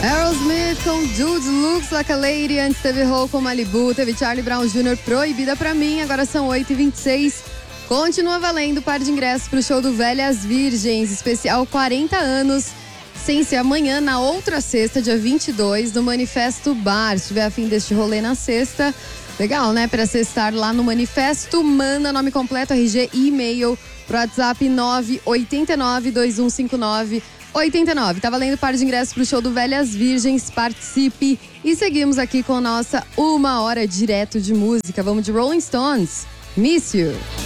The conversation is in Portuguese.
Aerosmith com Dude Looks Like a Lady. Antes teve Hole com Malibu, teve Charlie Brown Jr. Proibida Pra Mim. Agora são 8h26. Continua valendo par de ingressos pro show do Velhas Virgens, especial 40 anos. Sem ser amanhã, na outra sexta, dia 22, no Manifesto Bar. Se tiver a fim deste rolê na sexta, legal, né? Pra sextar lá no Manifesto, manda nome completo, RG e e-mail pro WhatsApp 989-2159-89. Tá valendo par de ingressos pro show do Velhas Virgens, participe. E seguimos aqui com a nossa 1 hora direto de música. Vamos de Rolling Stones, Miss You.